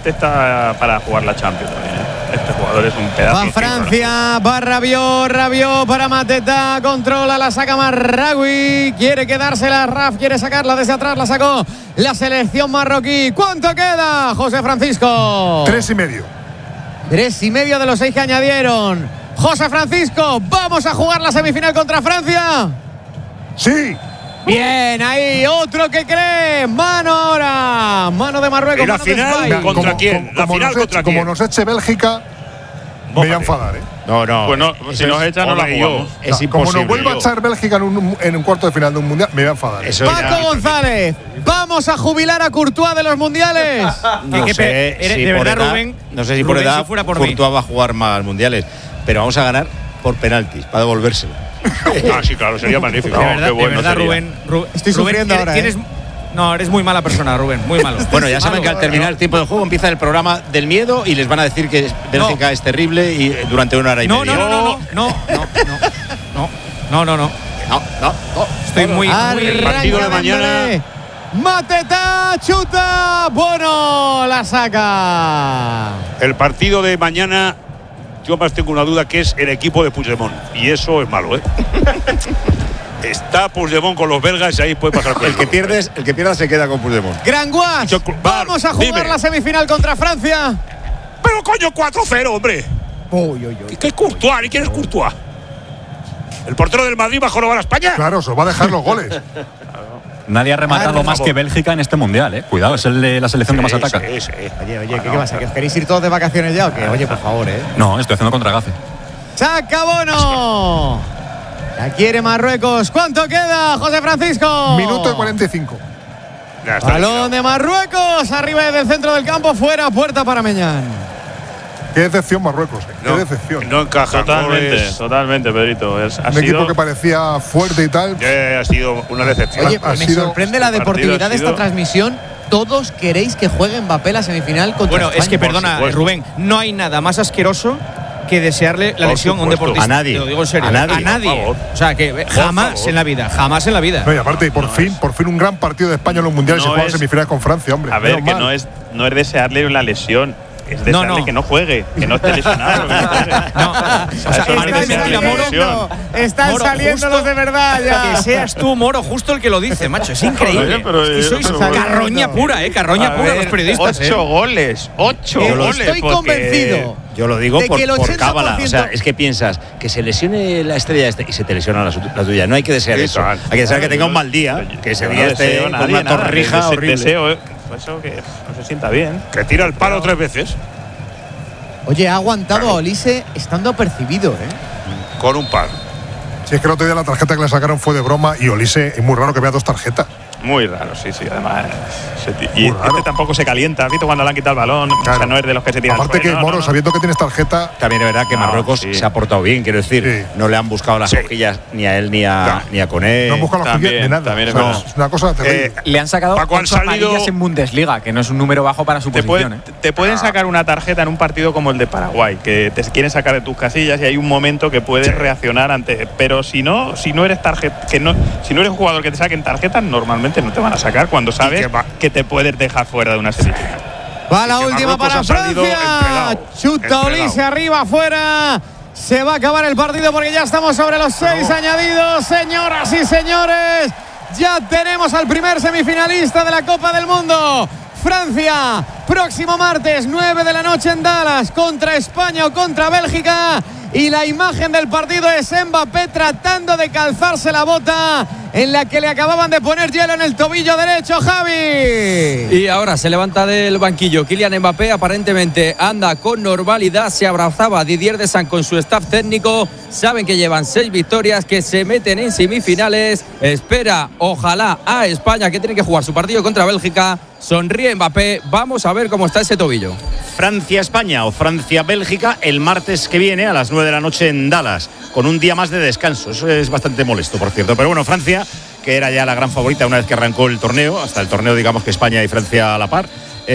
este está para jugar la Champions también, ¿eh? Este jugador es un pedazo. Va Francia, va Rabiot para Mateta, controla, la saca Marraoui, quiere quedársela, Raf quiere sacarla desde atrás, la sacó la selección marroquí. ¿Cuánto queda, José Francisco? 3,5. 3,5 de los 6 que añadieron. José Francisco, ¿vamos a jugar la semifinal contra Francia? Sí. Bien, ahí, otro que cree. Mano ahora. Mano de Marruecos. ¿Y la mano de final España. contra quién? ¿La final contra quién? Como nos eche Bélgica, me voy a enfadar, ¿eh? No. Pues no, si nos echan no la jugamos. Es imposible. Como nos vuelva a echar Bélgica en un cuarto de final de un mundial, me voy a enfadar. Paco González, ¿vamos a jubilar a Courtois de los mundiales? No sé si de por verdad, edad, Rubén, no sé si Rubén, por edad si fuera por mí. Courtois va a jugar más mundiales, pero vamos a ganar por penaltis, para devolvérselo. Ah, sí, claro, sería magnífico. De verdad, Qué bueno de verdad, sería. Rubén. Estoy sufriendo ahora, No, eres muy mala persona, Rubén, muy malo. Bueno, ya saben que al terminar el tiempo de juego empieza el programa del miedo y les van a decir que Bélgica es terrible y durante 1 hora y media. No. Estoy muy El partido de mañana. Mateta, chuta, bueno, la saca. El partido de mañana, yo más tengo una duda, que es el equipo de Puigdemont. Y eso es malo, ¿eh? Está Puigdemont con los belgas y ahí puede pasar El que pierda se queda con Puigdemont. Granguas, vamos a jugar la semifinal contra Francia. Pero coño, 4-0, hombre. ¿Qué es Courtois? ¿Y quién es Courtois? ¿El portero del Madrid va a jorobar a España? Claro, se os va a dejar los goles. Nadie ha rematado más que Bélgica en este mundial, ¿eh? Cuidado, es la selección que más ataca. Sí. Oye, ¿qué pasa? ¿Que os queréis ir todos de vacaciones ya o qué? Oye, por favor, ¿eh? No, estoy haciendo contragafe. ¡Saca Bono! La quiere Marruecos. ¿Cuánto queda, José Francisco? Minuto y 45. Ya está. Balón de Marruecos, arriba del centro del campo, fuera, puerta para Meñán. Qué decepción Marruecos, qué decepción. No encaja. Totalmente, Pedrito. Un equipo que parecía fuerte y tal. Ha sido una decepción. Oye, me sorprende la deportividad de esta transmisión. Todos queréis que juegue Mbappé la semifinal contra Bueno, España. es que perdona, Rubén, no hay nada más asqueroso que desearle la lesión a un deportista. A nadie. Te lo digo en serio. A nadie. O sea, que jamás en la vida. No, y aparte, por fin un gran partido de España en los mundiales se juega en semifinales con Francia, hombre. A ver, que no es desearle una lesión. Es desearle que no juegue, que no esté lesionado. Están saliendo los de verdad ya. Que seas tú, Moro, justo el que lo dice, macho. Es increíble. Es que sois carroña pura, carroña pura los periodistas. 8 goles. 8 goles. Estoy convencido. Yo lo digo de que el por 80%… cábala. O sea, es que piensas que se lesione la estrella y se te lesiona la tuya. No hay que desear eso. Hay que desear que tenga un mal día, que ese día esté con una torrija horrible. Deseo eso que no se sienta bien. Que tira el palo 3 veces. Oye, ha aguantado a Olise estando apercibido, Con un par. Si es que el otro día la tarjeta que le sacaron fue de broma y Olise es muy raro que vea 2 tarjetas. Muy raro, sí. Además, y tampoco se calienta. ¿Has visto cuando le han quitado el balón? Claro. O sea, no es de los que se tiran. Aparte que Moro, sabiendo que tienes tarjeta… También es verdad que Marruecos se ha portado bien, quiero decir. No le han buscado las hojillas ni a él ni a Koné. No han buscado las hojillas de nada. Es una cosa terrible. Le han sacado 8 amarillas en Bundesliga, que no es un número bajo para su posición. Te pueden sacar una tarjeta en un partido como el de Paraguay, que te quieren sacar de tus casillas y hay un momento que puedes reaccionar ante… Pero si no eres si no eres un jugador que te saquen tarjetas, normalmente no te van a sacar cuando sabes que te puedes dejar fuera de una semifinal. Va la última para Francia. Chuta Olise arriba, afuera. Se va a acabar el partido porque ya estamos sobre los 6 añadidos. Señoras y señores, ya tenemos al primer semifinalista de la Copa del Mundo. Francia, próximo martes, 9 de la noche en Dallas, contra España o contra Bélgica. Y la imagen del partido es Mbappé tratando de calzarse la bota en la que le acababan de poner hielo en el tobillo derecho, Javi. Y ahora se levanta del banquillo Kylian Mbappé, aparentemente anda con normalidad, se abrazaba a Didier Deschamps con su staff técnico, saben que llevan 6 victorias, que se meten en semifinales, espera ojalá a España que tiene que jugar su partido contra Bélgica, sonríe Mbappé, vamos a ver cómo está ese tobillo. Francia-España o Francia-Bélgica el martes que viene a las 9 de la noche en Dallas, con un día más de descanso. Eso es bastante molesto, por cierto. Pero bueno, Francia, que era ya la gran favorita una vez que arrancó el torneo, hasta el torneo digamos que España y Francia a la par,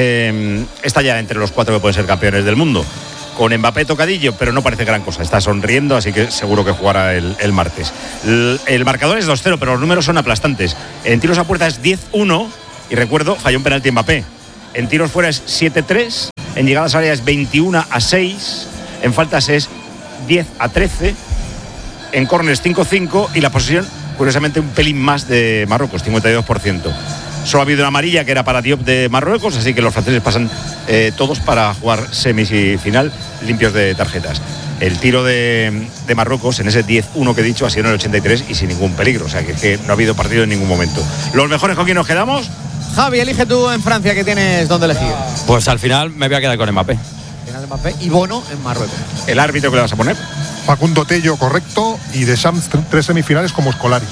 está ya entre los 4 que pueden ser campeones del mundo. Con Mbappé tocadillo, pero no parece gran cosa. Está sonriendo, así que seguro que jugará el martes. El marcador es 2-0, pero los números son aplastantes. En tiros a puerta es 10-1 y recuerdo, falló un penalti Mbappé. En tiros fuera es 7-3 En llegadas al área es 21-6. En faltas es 10-13. En córners 5-5. Y la posesión, curiosamente, un pelín más de Marruecos, 52%. Solo ha habido una amarilla que era para Diop de Marruecos, así que los franceses pasan todos para jugar semifinal limpios de tarjetas. El tiro de Marruecos en ese 10-1 que he dicho ha sido en el 83 y sin ningún peligro, o sea que no ha habido partido en ningún momento. ¿Los mejores con quién nos quedamos? Javi, elige tú en Francia, que tienes dónde elegir. Pues al final me voy a quedar con Mbappé. Mbappé y Bono en Marruecos. ¿El árbitro que le vas a poner? Facundo Tello, correcto, y Deschamps 3 semifinales como Scolari.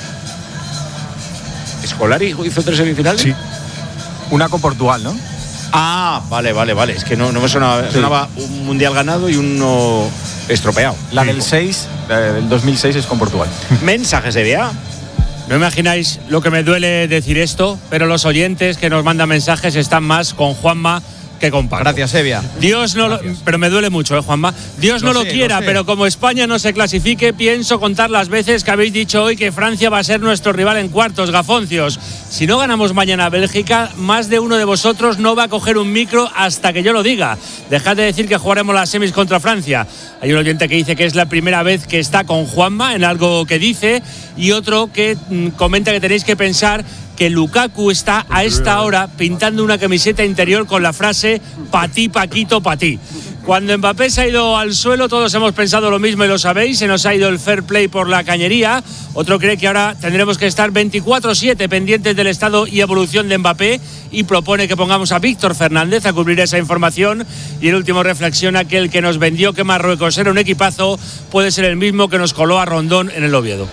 ¿Scolari hizo 3 semifinales? Sí. Una con Portugal, ¿no? Ah, vale. Es que no me sonaba un mundial ganado y uno estropeado. La del 6, del 2006 es con Portugal. Mensajes de BA. No imagináis lo que me duele decir esto, pero los oyentes que nos mandan mensajes están más con Juanma que con Paco. Gracias, Evia. Dios no Gracias. pero me duele mucho, Juanma. Dios no lo quiera, pero como España no se clasifique, pienso contar las veces que habéis dicho hoy que Francia va a ser nuestro rival en cuartos, gafoncios. Si no ganamos mañana a Bélgica, más de uno de vosotros no va a coger un micro hasta que yo lo diga. Dejad de decir que jugaremos las semis contra Francia. Hay un oyente que dice que es la primera vez que está con Juanma en algo que dice, y otro que comenta que tenéis que pensar que Lukaku está a esta hora pintando una camiseta interior con la frase "pa' ti, Paquito, pa' ti". Cuando Mbappé se ha ido al suelo, todos hemos pensado lo mismo y lo sabéis, se nos ha ido el fair play por la cañería. Otro cree que ahora tendremos que estar 24/7 pendientes del estado y evolución de Mbappé y propone que pongamos a Víctor Fernández a cubrir esa información. Y el último reflexiona que el que nos vendió que Marruecos era un equipazo puede ser el mismo que nos coló a Rondón en el Oviedo.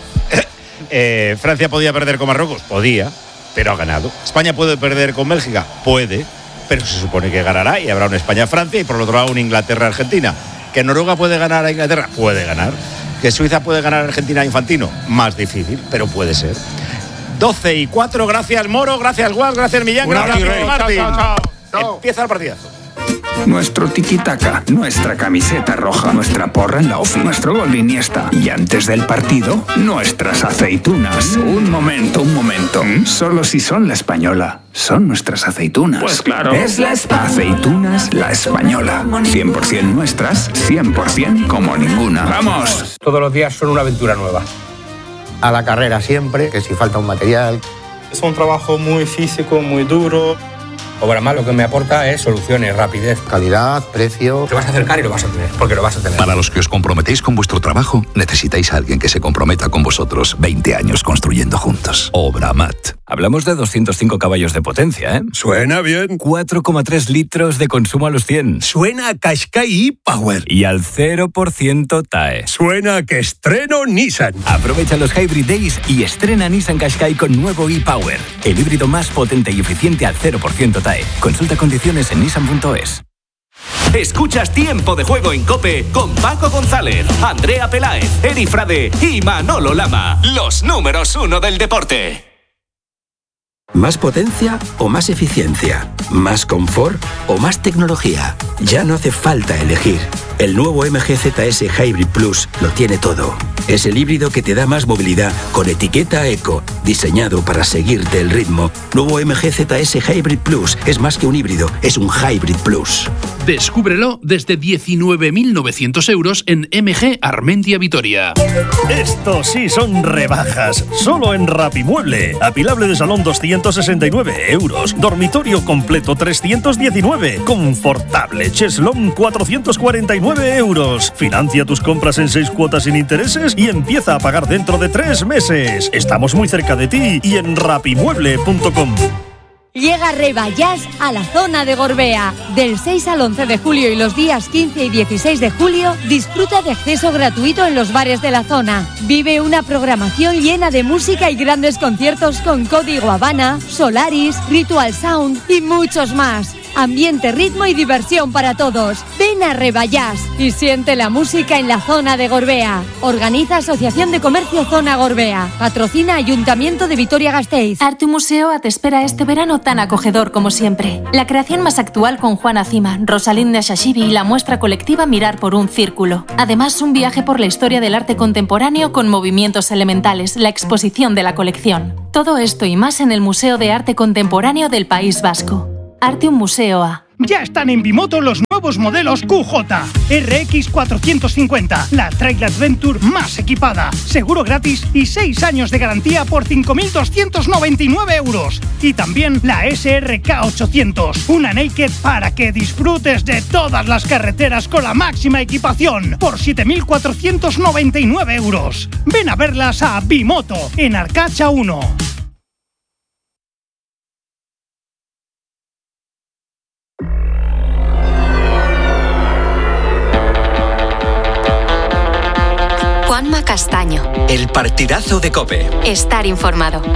Francia podía perder con Marruecos, podía, pero ha ganado. España puede perder con Bélgica, puede, pero se supone que ganará y habrá una España-Francia y por el otro lado una Inglaterra-Argentina. ¿Que Noruega puede ganar a Inglaterra? Puede ganar. ¿Que Suiza puede ganar a Argentina a Infantino? Más difícil, pero puede ser. 12-4, gracias Moro, gracias Guas, gracias Millán, gracias Martín. Chao. Empieza el partidazo. Nuestro tiki-taka, nuestra camiseta roja, nuestra porra en la ofi, nuestro gol de Iniesta. Y antes del partido, nuestras aceitunas. Un momento. Solo si son la española. Son nuestras aceitunas. Pues claro. Es la aceitunas La Española. 100% nuestras, 100% como ninguna. ¡Vamos! Todos los días son una aventura nueva. A la carrera siempre, que si falta un material. Es un trabajo muy físico, muy duro. Obramat lo que me aporta es soluciones, rapidez. Calidad, precio. Te vas a acercar y lo vas a tener, porque lo vas a tener. Para los que os comprometéis con vuestro trabajo, necesitáis a alguien que se comprometa con vosotros. 20 años construyendo juntos. Obramat. Hablamos de 205 caballos de potencia, ¿eh? Suena bien. 4,3 litros de consumo a los 100. Suena a Qashqai e-Power. Y al 0% TAE. Suena a que estreno Nissan. Aprovecha los Hybrid Days y estrena Nissan Qashqai con nuevo e-Power. El híbrido más potente y eficiente al 0% TAE. Consulta condiciones en nissan.es. Escuchas Tiempo de Juego en COPE con Paco González, Andrea Peláez, Eri Frade y Manolo Lama. Los números 1 del deporte. ¿Más potencia o más eficiencia? ¿Más confort o más tecnología? Ya no hace falta elegir. El nuevo MG ZS Hybrid Plus lo tiene todo. Es el híbrido que te da más movilidad con etiqueta Eco, diseñado para seguirte el ritmo. Nuevo MG ZS Hybrid Plus es más que un híbrido, es un Hybrid Plus. Descúbrelo desde 19.900 euros en MG Armentia Vitoria. Esto sí son rebajas. Solo en Rapimueble. Apilable de salón 269 euros. Dormitorio completo 319. Confortable cheslón 449 euros. Financia tus compras en 6 cuotas sin intereses y empieza a pagar dentro de 3 meses. Estamos muy cerca de ti y en rapimueble.com. Llega Rebayás a la zona de Gorbea. Del 6 al 11 de julio y los días 15 y 16 de julio, disfruta de acceso gratuito en los bares de la zona. Vive una programación llena de música y grandes conciertos con Código Habana, Solaris, Ritual Sound y muchos más. Ambiente, ritmo y diversión para todos. Ven a Rebayás y siente la música en la zona de Gorbea. Organiza Asociación de Comercio Zona Gorbea. Patrocina Ayuntamiento de Vitoria-Gasteiz. Artium Museo te espera este verano tan acogedor como siempre. La creación más actual con Juana Cima, Rosalinda Shashibi y la muestra colectiva Mirar por un Círculo. Además, un viaje por la historia del arte contemporáneo con movimientos elementales, la exposición de la colección. Todo esto y más en el Museo de Arte Contemporáneo del País Vasco. Artium Museoa. Ya están en Bimoto los nuevos modelos QJ, RX 450, la Trail Adventure más equipada, seguro gratis y 6 años de garantía por 5.299 euros. Y también la SRK 800, una naked para que disfrutes de todas las carreteras con la máxima equipación por 7.499 euros. Ven a verlas a Bimoto, en Arcacha 1. Juanma Castaño. El partidazo de COPE. Estar informado.